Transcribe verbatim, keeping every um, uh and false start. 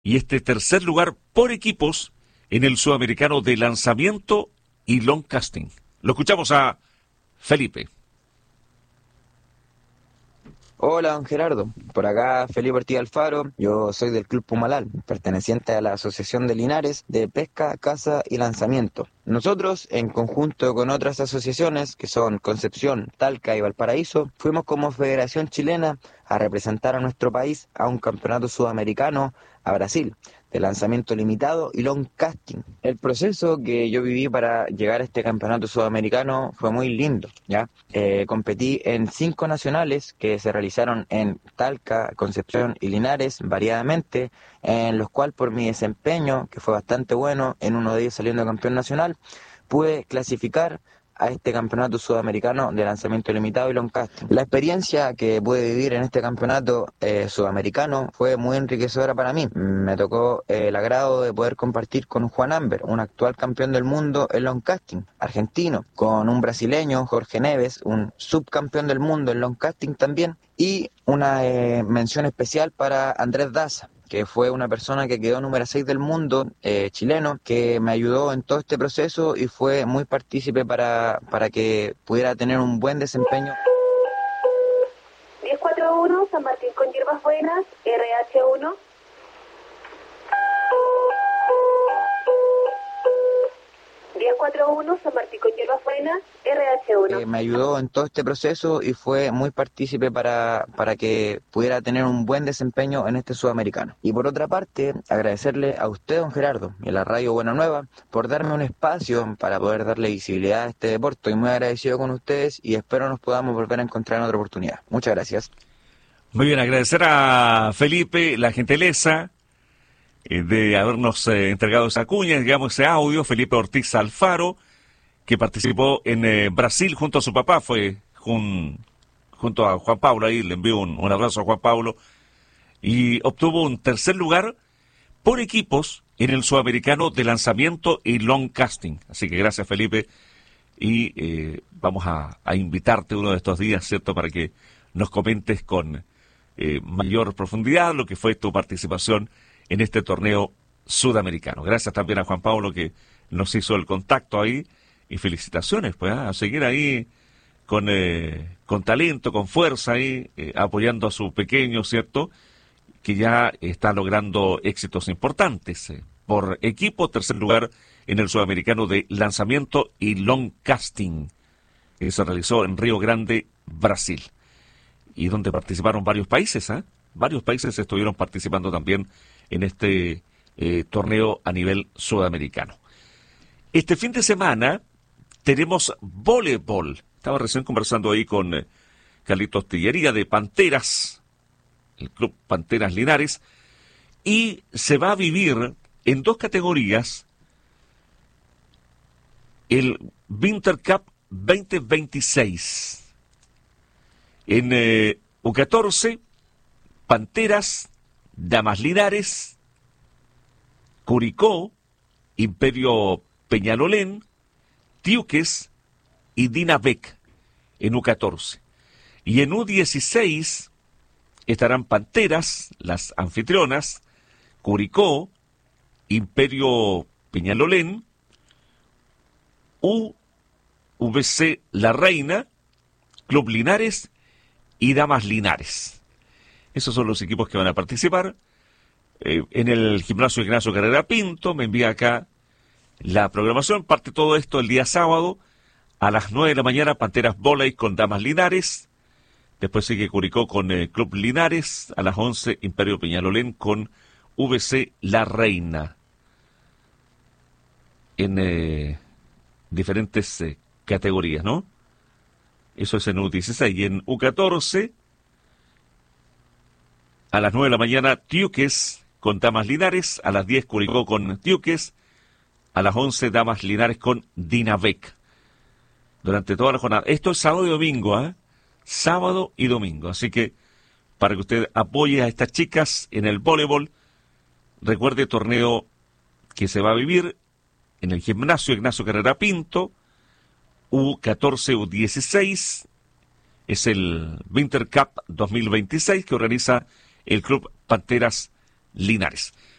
y este tercer lugar por equipos en el Sudamericano de Lanzamiento y Long Casting. Lo escuchamos a Felipe. Hola, don Gerardo. Por acá, Felipe Ortiz Alfaro. Yo soy del Club Pumalal, perteneciente a la Asociación de Linares de Pesca, Caza y Lanzamiento. Nosotros, en conjunto con otras asociaciones, que son Concepción, Talca y Valparaíso, fuimos como Federación Chilena a representar a nuestro país a un campeonato sudamericano a Brasil, de lanzamiento limitado y long casting. El proceso que yo viví para llegar a este campeonato sudamericano fue muy lindo, ¿ya? Eh, competí en cinco nacionales que se realizaron en Talca, Concepción y Linares variadamente, en los cuales por mi desempeño, que fue bastante bueno, en uno de ellos saliendo campeón nacional, pude clasificar a este campeonato sudamericano de lanzamiento limitado y long casting. La experiencia que pude vivir en este campeonato eh, sudamericano fue muy enriquecedora para mí. Me tocó eh, el agrado de poder compartir con Juan Amber, un actual campeón del mundo en long casting, argentino, con un brasileño, Jorge Neves, un subcampeón del mundo en long casting también, y una eh, mención especial para Andrés Daza, que fue una persona que quedó número seis del mundo, eh, chileno, que me ayudó en todo este proceso y fue muy partícipe para, para que pudiera tener un buen desempeño. diez cuarenta y uno, San Martín con Hierbas Buenas, R H uno. diez cuarenta y uno, San Martín con Hierbas Buenas, R H uno. Eh, me ayudó en todo este proceso y fue muy partícipe para, para que pudiera tener un buen desempeño en este sudamericano. Y por otra parte, agradecerle a usted, don Gerardo, y a la Radio Buena Nueva, por darme un espacio para poder darle visibilidad a este deporte. Estoy muy agradecido con ustedes y espero nos podamos volver a encontrar en otra oportunidad. Muchas gracias. Muy bien, agradecer a Felipe la gentileza eh, de habernos eh, entregado esa cuña, digamos, ese audio. Felipe Ortiz Alfaro, que participó en eh, Brasil junto a su papá, fue jun, junto a Juan Pablo, ahí le envío un, un abrazo a Juan Pablo, y obtuvo un tercer lugar por equipos en el Sudamericano de Lanzamiento y Long Casting. Así que gracias, Felipe, y eh, vamos a, a invitarte uno de estos días, ¿cierto?, para que nos comentes con eh, mayor profundidad lo que fue tu participación en este torneo sudamericano. Gracias también a Juan Pablo que nos hizo el contacto ahí, y felicitaciones, pues, ¿eh? A seguir ahí con, eh, con talento, con fuerza ahí, eh, apoyando a su pequeño, ¿cierto?, que ya está logrando éxitos importantes. Eh. Por equipo, tercer lugar en el Sudamericano de Lanzamiento y Long Casting, que se realizó en Río Grande, Brasil, y donde participaron varios países, ¿eh? Varios países estuvieron participando también en este eh, torneo a nivel sudamericano. Este fin de semana tenemos voleibol. Estaba recién conversando ahí con eh, Carlitos Tillería de Panteras, el Club Panteras Linares, y se va a vivir en dos categorías el Winter Cup veinte veintiséis. En eh, U catorce, Panteras, Damas Linares, Curicó, Imperio Peñalolén, Tiuques y Dinavec en U catorce. Y en U dieciséis estarán Panteras, las anfitrionas, Curicó, Imperio Peñalolén, U V C La Reina, Club Linares y Damas Linares. Esos son los equipos que van a participar. Eh, en el gimnasio Ignacio Carrera Pinto, me envía acá la programación. Parte todo esto el día sábado a las nueve de la mañana, Panteras Volley con Damas Linares. Después sigue Curicó con eh, Club Linares. A las once, Imperio Peñalolén con V C La Reina. En eh, diferentes eh, categorías, ¿no? Eso es en U dieciséis. Y en U catorce, a las nueve de la mañana, Tiuques con Damas Linares. A las diez, Curicó con Tiuques. A las once, Damas Linares con Dinavec. Durante toda la jornada. Esto es sábado y domingo, ¿eh? Sábado y domingo. Así que, para que usted apoye a estas chicas en el voleibol, recuerde, torneo que se va a vivir en el gimnasio Ignacio Carrera Pinto, U catorce, U dieciséis, es el Winter Cup dos mil veintiséis que organiza el Club Panteras Linares.